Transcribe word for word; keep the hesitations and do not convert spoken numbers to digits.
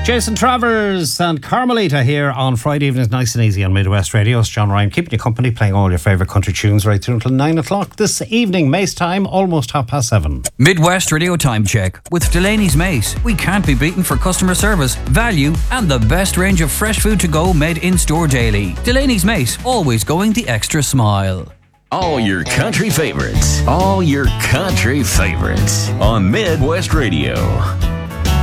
Jason Travers and Carmelita here on Friday evenings, nice and easy on Midwest Radio. It's John Ryan keeping you company, playing all your favourite country tunes right through until nine o'clock this evening. Mace time, almost half past seven. Midwest Radio time check with Delaney's Mace. We can't be beaten for customer service, value, and the best range of fresh food to go made in store daily. Delaney's Mace, always going the extra smile. All your country favorites, all your country favorites on Midwest Radio.